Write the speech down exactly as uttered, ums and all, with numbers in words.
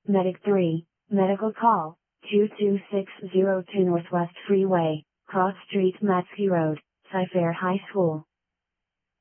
Medic three, medical call, two two six zero two Northwest Freeway, Cross Street Matsky Road, Cy-Fair High School.